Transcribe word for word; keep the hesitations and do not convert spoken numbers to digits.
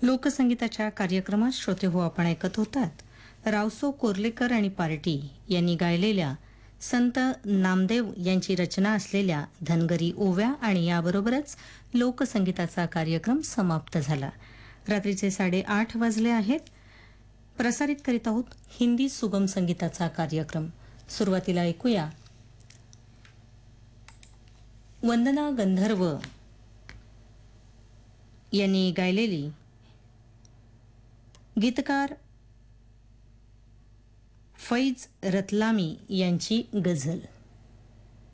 लोकसंगीताच्या कार्यक्रमात श्रोते हो आपण ऐकत होतात रावसो कोर्लेकर आणि पार्टी यांनी गायलेल्या संत नामदेव यांची रचना असलेल्या धनगरी ओव्या आणि याबरोबरच लोकसंगीताचा कार्यक्रम समाप्त झाला. रात्रीचे साडेआठ वाजले आहेत. प्रसारित करीत आहोत हिंदी सुगम संगीताचा कार्यक्रम. सुरुवातीला ऐकूया वंदना गंधर्व यांनी गायलेली गीतकार फैज रतलामी यांची गझल.